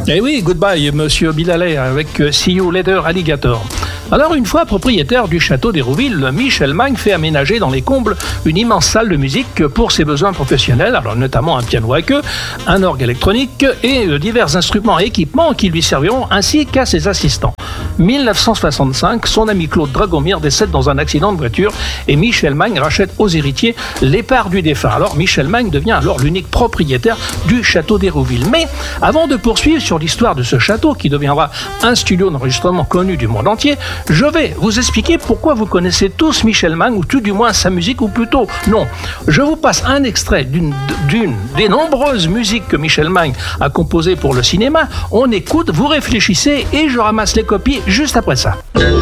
Eh oui, goodbye, monsieur Bilalay, avec See You Later Alligator. Alors, une fois propriétaire du château d'Hérouville, Michel Magne fait aménager dans les combles une immense salle de musique pour ses besoins professionnels, alors notamment un piano à queue, un orgue électronique et divers instruments et équipements qui lui serviront ainsi qu'à ses assistants. 1965, son ami Claude Dragomir décède dans un accident de voiture et Michel Magne rachète aux héritiers les parts du défunt. Alors Michel Magne devient alors l'unique propriétaire du château d'Hérouville. Mais avant de poursuivre sur l'histoire de ce château qui deviendra un studio d'enregistrement connu du monde entier, je vais vous expliquer pourquoi vous connaissez tous Michel Magne ou tout du moins sa musique ou plutôt non. Je vous passe un extrait d'une des nombreuses musiques que Michel Magne a composées pour le cinéma. On écoute, vous réfléchissez et je ramasse les copies juste après ça.